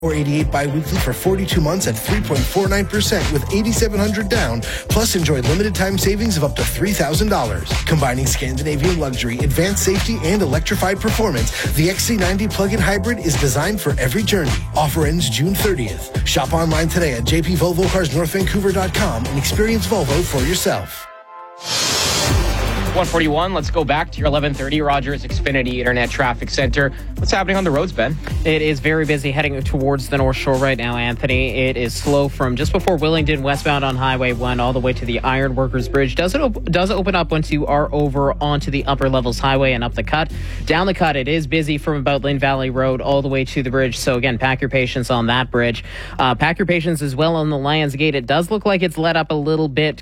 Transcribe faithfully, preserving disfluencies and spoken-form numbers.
four eighty-eight bi-weekly for forty-two months at three point four nine percent with eighty-seven hundred down. Plus, enjoy limited time savings of up to three thousand dollars. Combining Scandinavian luxury, advanced safety, and electrified performance, the X C ninety plug-in hybrid is designed for every journey. Offer ends June thirtieth. Shop online today at j p volvo cars north vancouver dot com and experience Volvo for yourself. one forty-one, let's go back to your eleven thirty Rogers Xfinity Internet Traffic Center. What's happening on the roads, Ben? It is very busy heading towards the North Shore right now, Anthony. It is slow from just before Willingdon westbound on Highway one all the way to the Ironworkers Bridge. Does it op- does open up once you are over onto the Upper Levels Highway and up the cut. Down the cut, it is busy from about Lynn Valley Road all the way to the bridge. So again, pack your patience on that bridge. Uh, pack your patience as well on the Lions Gate. It does look like it's let up a little bit